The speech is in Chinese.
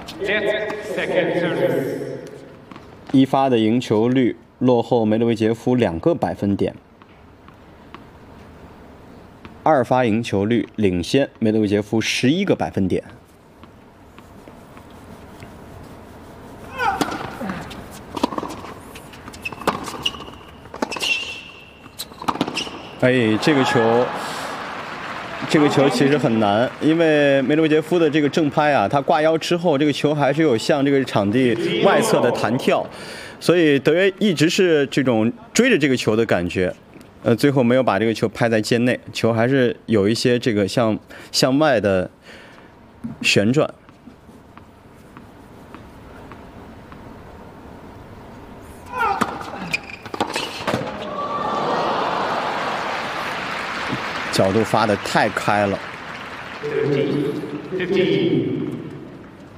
Second service. 一发的赢球率落后梅德韦杰夫2个百分点，二发赢球率领先梅德韦杰夫11个百分点。哎，这个球其实很难，因为梅德韦杰夫的这个正拍啊，他挂腰之后，这个球还是有向这个场地外侧的弹跳，所以德约一直是这种追着这个球的感觉，最后没有把这个球拍在界内，球还是有一些这个向外的旋转。角度发得太开了。 15.